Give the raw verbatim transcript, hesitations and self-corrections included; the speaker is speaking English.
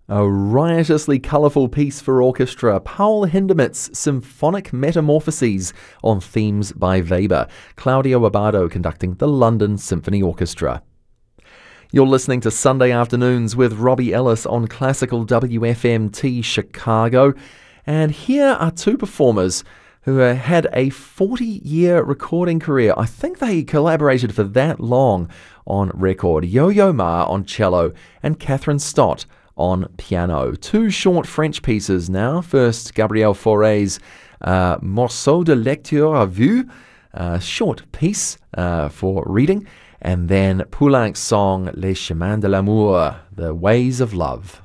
A riotously colourful piece for orchestra, Paul Hindemith's Symphonic Metamorphoses on themes by Weber. Claudio Abbado conducting the London Symphony Orchestra. You're listening to Sunday Afternoons with Robbie Ellis on Classical W F M T Chicago. And here are two performers who had a forty-year recording career. I think they collaborated for that long on record. Yo-Yo Ma on cello and Catherine Stott on piano. Two short French pieces now. First, Gabriel Fauré's uh, Morceau de lecture à vue, a short piece uh, for reading, and then Poulenc's song Les Chemins de l'amour, The Ways of Love.